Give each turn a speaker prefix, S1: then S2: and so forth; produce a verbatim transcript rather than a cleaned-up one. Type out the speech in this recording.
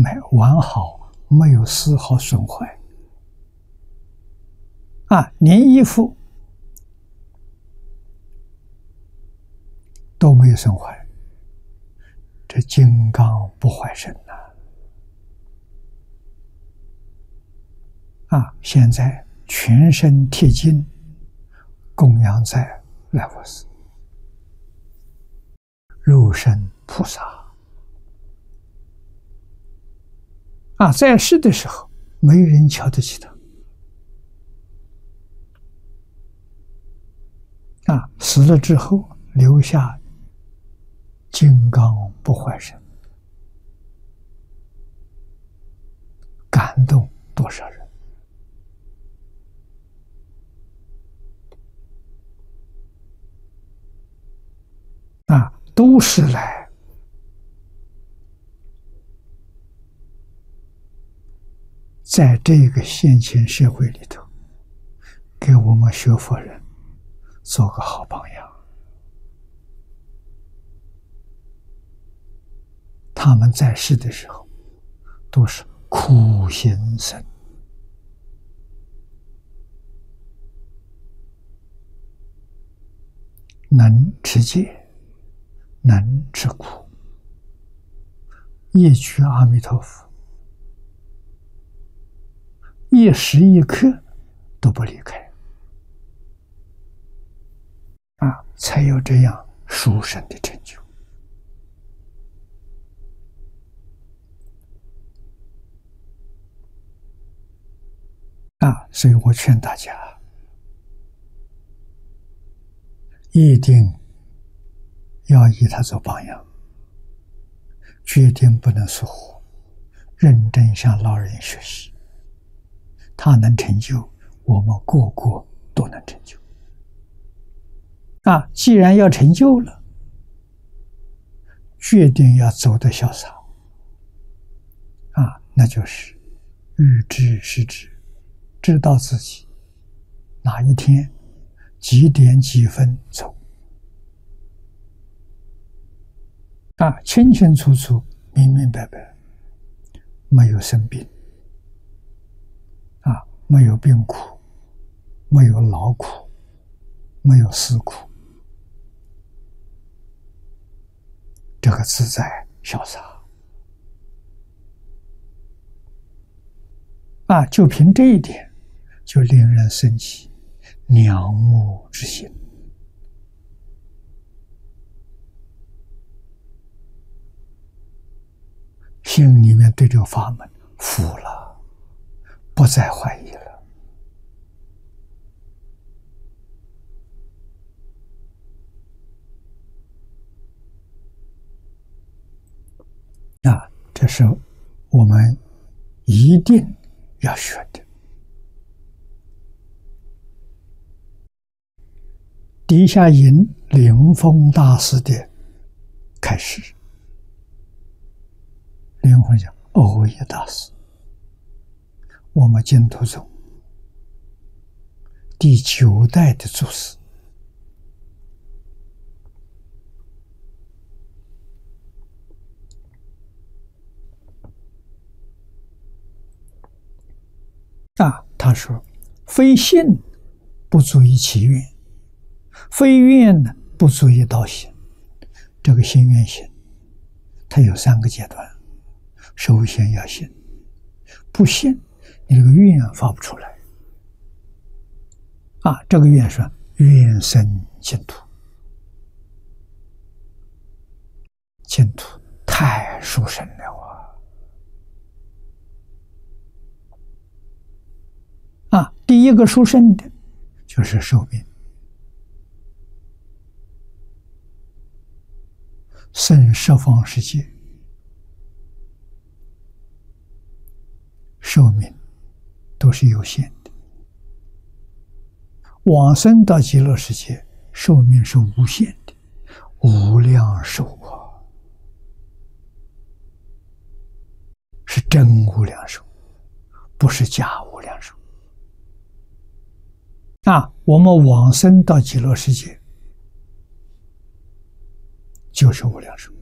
S1: 买完好，没有丝毫损坏。啊，连衣服都没有损坏，这金刚不坏身呐！啊，现在全身贴金，供养在来佛寺，肉身菩萨。啊，在世的时候，没人瞧得起他。啊，死了之后留下金刚不坏身，感动多少人！啊，都是来在这个现前社会里头，给我们学佛人做个好榜样。他们在世的时候都是苦行僧，能持戒，能吃苦，一句阿弥陀佛，一时一刻都不离开，啊，才有这样殊胜的成就。啊，所以我劝大家，一定要以他做榜样，决定不能疏忽，认真向老人学习。他能成就，我们个个都能成就。啊，既然要成就了，决定要走得潇洒。啊，那就是预知时至，知道自己哪一天几点几分走。啊，清清楚楚，明明白白，没有生病，啊，没有病苦，没有劳苦，没有思苦，这个自在潇洒。啊，就凭这一点，就令人生起仰慕之心。心里面对这个法门服了，不再怀疑了。啊，这是我们一定要学的。底下引灵峰大师的开始。灵峰讲欧耶大师，我们净土宗第九代的祖师。啊，他说：“非信不足以起愿，非愿呢不足以道行。”这个信愿行，它有三个阶段。首先要信，不信你这个愿发不出来。啊，这个愿说愿生净土，净土太殊胜了啊！啊，第一个殊胜的就是寿命，生十方世界。寿命都是有限的，往生到极乐世界，寿命是无限的，无量寿啊，是真无量寿，不是假无量寿。啊，我们往生到极乐世界，就是无量寿。